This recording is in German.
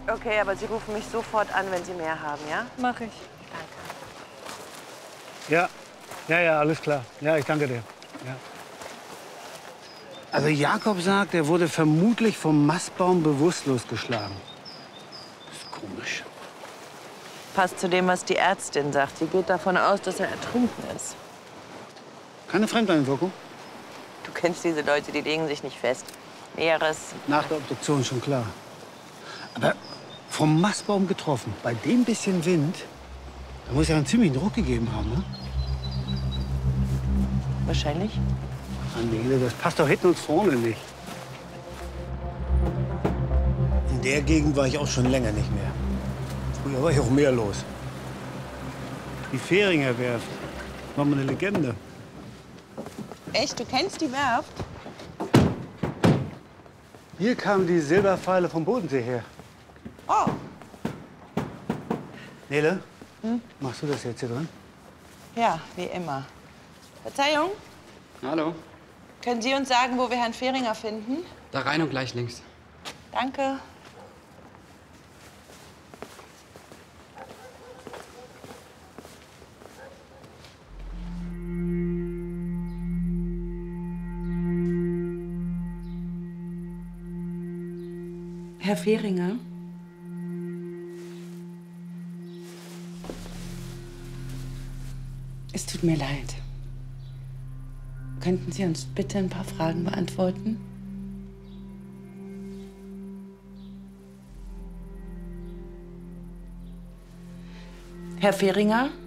Okay, aber Sie rufen mich sofort an, wenn Sie mehr haben, ja? Mach ich. Ja, ja, alles klar. Ja, ich danke dir. Ja. Also Jakob sagt, er wurde vermutlich vom Mastbaum bewusstlos geschlagen. Das ist komisch. Passt zu dem, was die Ärztin sagt. Sie geht davon aus, dass er ertrunken ist. Keine Fremdeinwirkung? Du kennst diese Leute, die legen sich nicht fest. Näheres. Nach der Obduktion schon klar. Aber vom Mastbaum getroffen, bei dem bisschen Wind, da muss ja einen ziemlichen Druck gegeben haben, ne? Wahrscheinlich. Nele, das passt doch hinten und vorne nicht. In der Gegend war ich auch schon länger nicht mehr. Früher war hier auch mehr los. Die Fähringer Werft war mal eine Legende. Echt? Du kennst die Werft? Hier kamen die Silberpfeile vom Bodensee her. Oh. Nele, machst du das jetzt hier drin? Ja, wie immer. Verzeihung, Hallo. können Sie uns sagen, wo wir Herrn Fähringer finden? Da rein und gleich links. Danke. Herr Fähringer? Es tut mir leid. Könnten Sie uns bitte ein paar Fragen beantworten? Herr Fähringer?